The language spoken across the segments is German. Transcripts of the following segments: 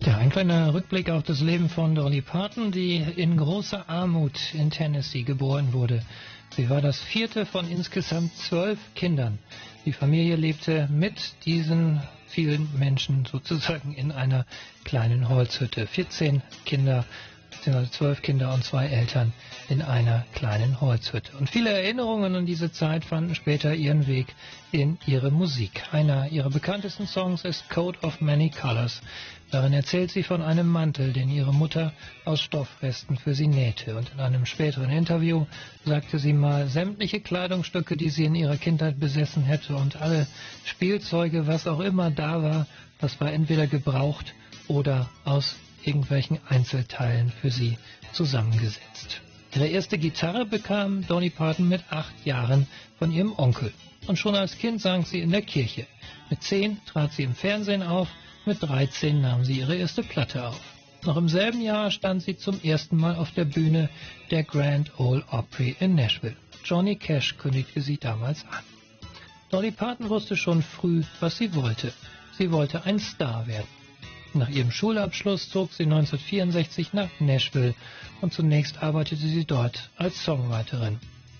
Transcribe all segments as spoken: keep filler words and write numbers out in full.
Ja, ein kleiner Rückblick auf das Leben von Dolly Parton, die in großer Armut in Tennessee geboren wurde. Sie war das vierte von insgesamt zwölf Kindern. Die Familie lebte mit diesen vielen Menschen sozusagen in einer kleinen Holzhütte. vierzehn Kinder, beziehungsweise zwölf Kinder und zwei Eltern in einer kleinen Holzhütte. Und viele Erinnerungen an diese Zeit fanden später ihren Weg in ihre Musik. Einer ihrer bekanntesten Songs ist Coat of Many Colors. Darin erzählt sie von einem Mantel, den ihre Mutter aus Stoffresten für sie nähte. Und in einem späteren Interview sagte sie mal, sämtliche Kleidungsstücke, die sie in ihrer Kindheit besessen hätte und alle Spielzeuge, was auch immer da war, das war entweder gebraucht oder aus irgendwelchen Einzelteilen für sie zusammengesetzt. Ihre erste Gitarre bekam Dolly Parton mit acht Jahren von ihrem Onkel. Und schon als Kind sang sie in der Kirche. Mit zehn trat sie im Fernsehen auf, mit dreizehn nahm sie ihre erste Platte auf. Noch im selben Jahr stand sie zum ersten Mal auf der Bühne der Grand Ole Opry in Nashville. Johnny Cash kündigte sie damals an. Dolly Parton wusste schon früh, was sie wollte. Sie wollte ein Star werden. Nach ihrem Schulabschluss zog sie neunzehnhundertvierundsechzig nach Nashville und zunächst arbeitete sie dort als Songwriterin.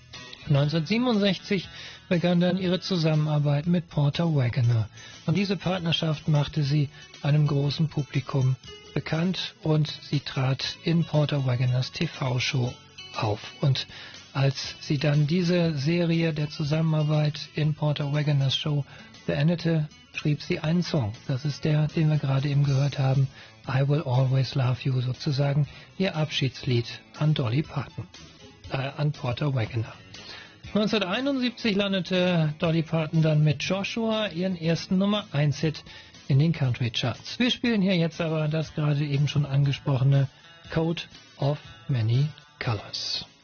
neunzehnhundertsiebenundsechzig begann dann ihre Zusammenarbeit mit Porter Wagoner und diese Partnerschaft machte sie einem großen Publikum bekannt und sie trat in Porter Wagoners T V-Show auf. Und als sie dann diese Serie der Zusammenarbeit in Porter Wagoners Show beendete, schrieb sie einen Song. Das ist der, den wir gerade eben gehört haben, I Will Always Love You, sozusagen ihr Abschiedslied an Dolly Parton, äh, an Porter Wagoner. neunzehnhunderteinundsiebzig landete Dolly Parton dann mit Joshua ihren ersten Nummer eins Hit in den Country Charts. Wir spielen hier jetzt aber das gerade eben schon angesprochene Coat of Many Colors.